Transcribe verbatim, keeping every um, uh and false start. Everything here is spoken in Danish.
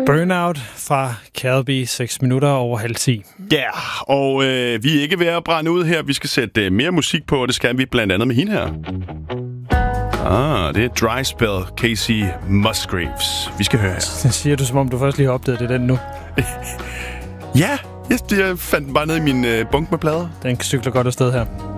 Burnout fra Calby, seks minutter over halv ti. Ja, yeah, og øh, vi er ikke ved at brænde ud her. Vi skal sætte øh, mere musik på, og det skal vi blandt andet med hende her. Ah, det er Dry Spell, Casey Musgraves. Vi skal høre her. Så siger du, som om du først lige har opdaget det den nu. Ja, jeg, jeg fandt den bare ned i min øh, bunk med plader. Den cykler godt afsted her.